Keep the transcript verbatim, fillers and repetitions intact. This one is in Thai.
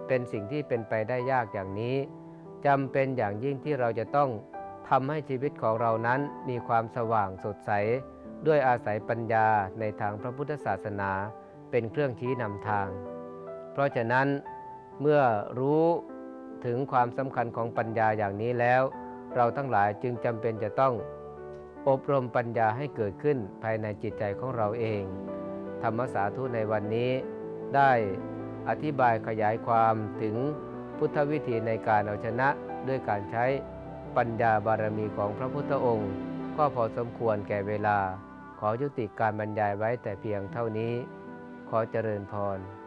เป็นสิ่งที่เป็นไปได้ยากอย่างนี้จำเป็นอย่างยิ่งที่เราจะต้องทำให้ชีวิตของเรานั้นมีความสว่างสดใสด้วยอาศัยปัญญาในทางพระพุทธศาสนาเป็นเครื่องชี้นำทางเพราะฉะนั้นเมื่อรู้ถึงความสำคัญของปัญญาอย่างนี้แล้วเราทั้งหลายจึงจำเป็นจะต้องอบรมปัญญาให้เกิดขึ้นภายในจิตใจของเราเองธรรมสาธุในวันนี้ได้อธิบายขยายความถึงพุทธวิธีในการเอาชนะด้วยการใช้ปัญญาบารมีของพระพุทธองค์ก็พอสมควรแก่เวลาขอยุติการบรรยายไว้แต่เพียงเท่านี้ขอเจริญพร